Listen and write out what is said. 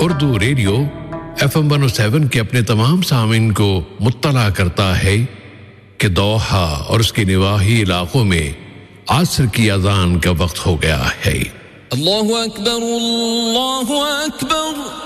Urdu radio FM 107 के अपने तमाम सामीन को मुत्तला करता है कि दोहा और उसके निवाही इलाकों में असर की अज़ान का वक्त हो गया है। अल्लाहु अकबर, अल्लाहु अकबर।